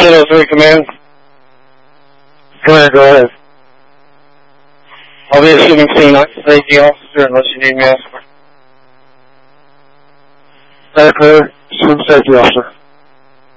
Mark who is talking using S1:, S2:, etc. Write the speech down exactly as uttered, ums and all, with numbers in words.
S1: eight oh three, command. Command, go ahead. I'll be assuming scene safety officer unless you need me elsewhere. That's clear. Assume safety officer.